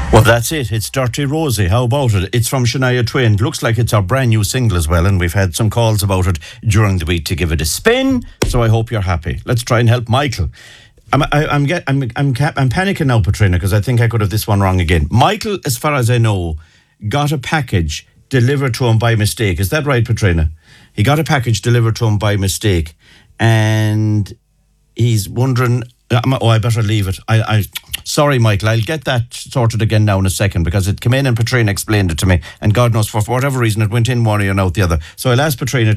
Well, that's it. It's Dirty Rosie. How about it? It's from Shania Twain. Looks like it's our brand new single as well, and we've had some calls about it during the week to give it a spin. So I hope you're happy. Let's try and help Michael. I'm panicking now, Patrina, because I think I could have this one wrong again. Michael, as far as I know, got a package delivered to him by mistake. Is that right, Patrina? He got a package delivered to him by mistake, and he's wondering. I better leave it. Sorry, Michael. I'll get that sorted again now in a second, because it came in and Patrina explained it to me, and God knows for whatever reason it went in one ear and out the other. So I'll ask Patrina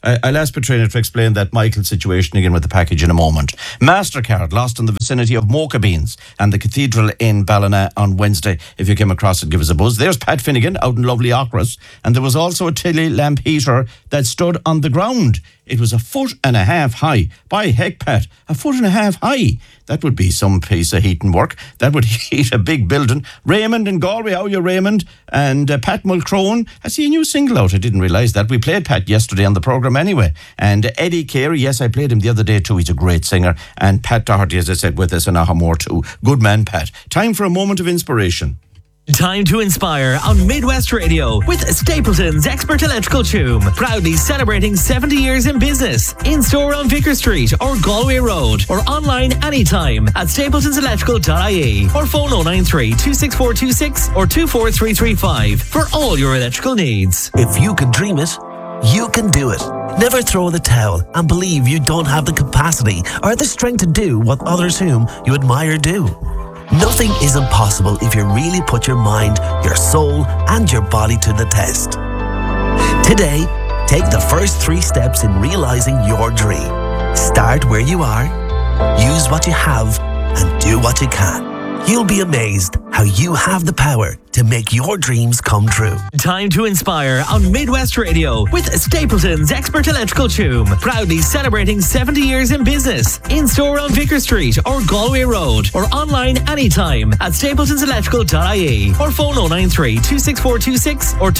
to explain that Michael situation again with the package in a moment. MasterCard lost in the vicinity of Mocha Beans and the Cathedral in Ballina on Wednesday. If you came across it, give us a buzz. There's Pat Finnegan out in lovely Ochras, and there was also a Tilly lamp heater that stood on the ground. It was 1.5 feet high. By heck, Pat, 1.5 feet high. That would be some piece of heating work. That would heat a big building. Raymond in Galway, how are you, Raymond? And Pat Mulcrone, I see a new single out. I didn't realise that. We played Pat yesterday on the programme anyway. And Eddie Carey, yes, I played him the other day too. He's a great singer. And Pat Doherty, as I said, with us, and Ahamore too. Good man, Pat. Time for a moment of inspiration. Time to inspire on Midwest Radio with Stapleton's Expert Electrical Choom. Proudly celebrating 70 years in business. In store on Vicar Street or Galway Road, or online anytime at stapletonselectrical.ie, or phone 093 26426 or 24335 for all your electrical needs. If you can dream it, you can do it. Never throw in the towel and believe you don't have the capacity or the strength to do what others whom you admire do. Nothing is impossible if you really put your mind, your soul, and your body to the test. Today, take the first 3 steps in realizing your dream. Start where you are, use what you have, and do what you can. You'll be amazed how you have the power to make your dreams come true. Time to inspire on Midwest Radio with Stapleton's Expert Electrical Choom. Proudly celebrating 70 years in business. In store on Vicar Street or Galway Road, or online anytime at stapletonselectrical.ie, or phone 093 26426 or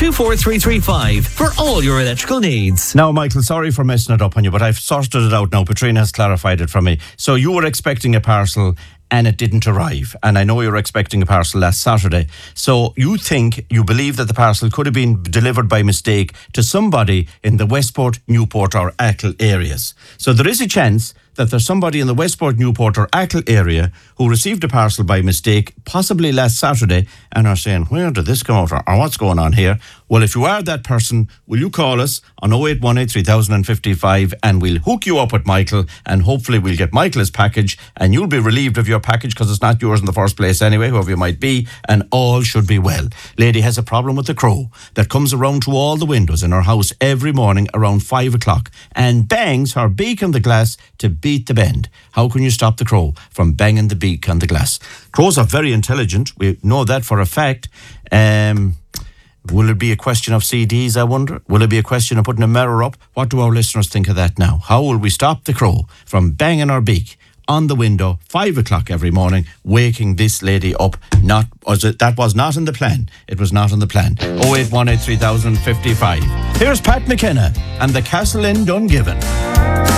24335 for all your electrical needs. Now, Michael, sorry for messing it up on you, but I've sorted it out now. Patrina has clarified it for me. So you were expecting a parcel and it didn't arrive. And I know you were expecting a parcel last Saturday. So you believe that the parcel could have been delivered by mistake to somebody in the Westport, Newport or Achill areas. So there is a chance that there's somebody in the Westport, Newport or Achill area who received a parcel by mistake, possibly last Saturday, and are saying, where did this come out, or what's going on here? Well, if you are that person, will you call us on 0818 3055 and we'll hook you up with Michael, and hopefully we'll get Michael his package, and you'll be relieved of your package because it's not yours in the first place anyway, whoever you might be, and all should be well. Lady has a problem with the crow that comes around to all the windows in her house every morning around 5 o'clock and bangs her beak on the glass to beat the bend. How can you stop the crow from banging the beak on the glass? Crows are very intelligent. We know that for a fact. Will it be a question of CDs, I wonder? Will it be a question of putting a mirror up? What do our listeners think of that now? How will we stop the crow from banging her beak on the window 5 o'clock every morning, waking this lady up? That was not in the plan. It was not in the plan. 0818 3055. Here's Pat McKenna and the Castle in Dungiven.